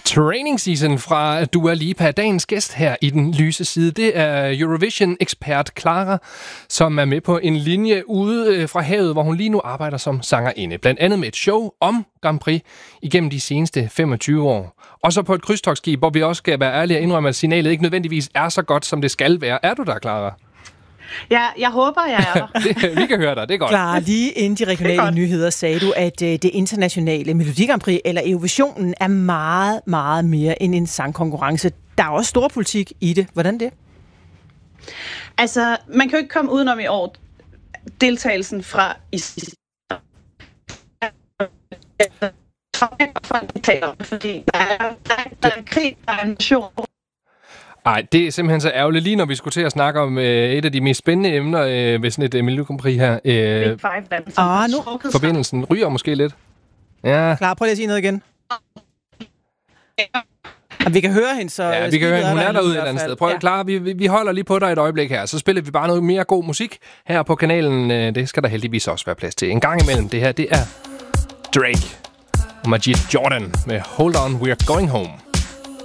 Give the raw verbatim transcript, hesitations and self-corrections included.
Training Season fra Dua Lipa. Dagens gæst her i den lyse side, det er Eurovision-ekspert Clara, som er med på en linje ude fra havet, hvor hun lige nu arbejder som sangerinde. Blandt andet med et show om Grand Prix igennem de seneste femogtyve år. Og så på et krydstogtskib, hvor vi også skal være ærlige og indrømme, at signalet ikke nødvendigvis er så godt, som det skal være. Er du der, Clara? Ja, jeg håber, jeg er der. det, vi kan høre dig, det er godt. Clara, lige inden de regionale nyheder sagde du, at det internationale Melodi Grand Prix, eller Eurovisionen, er meget, meget mere end en sangkonkurrence. Der er også stor politik i det. Hvordan det? Altså, man kan jo ikke komme udenom i år deltagelsen fra i fordi der er, der er, der er krig, der er en nation. Ej, det er simpelthen så ærgerligt, lige når vi skulle til at snakke om øh, et af de mest spændende emner øh, ved sådan et øh, Melodi Grand Prix her. Øh, ah, nu. Forbindelsen ryger måske lidt. Ja. Klar, prøv lige at sige noget igen. Ja, vi kan høre hende, så... Ja, vi kan høre hende. Hun er derude et eller andet sted. Prøv, ja. Clara, vi, vi holder lige på dig et øjeblik her. Så spiller vi bare noget mere god musik her på kanalen. Det skal der heldigvis også være plads til. En gang imellem det her, det er Drake og Majid Jordan med Hold On, We're Going Home.